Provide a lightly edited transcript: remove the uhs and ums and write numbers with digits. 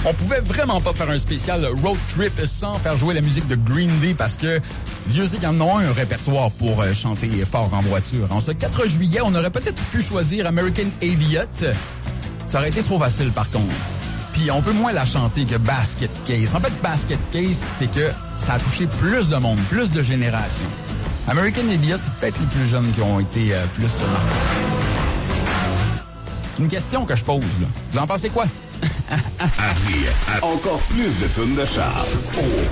On pouvait vraiment pas faire un spécial road trip sans faire jouer la musique de Green Day parce que Dieu sait qu'il y en a un répertoire pour chanter fort en voiture. En ce 4 juillet, on aurait peut-être pu choisir American Idiot. Ça aurait été trop facile par contre. Puis on peut moins la chanter que Basket Case. En fait, Basket Case, c'est que ça a touché plus de monde, plus de générations. American Idiot, c'est peut-être les plus jeunes qui ont été plus marqués. C'est une question que je pose, là. Vous en pensez quoi? À venir, encore plus de tunes de Charles.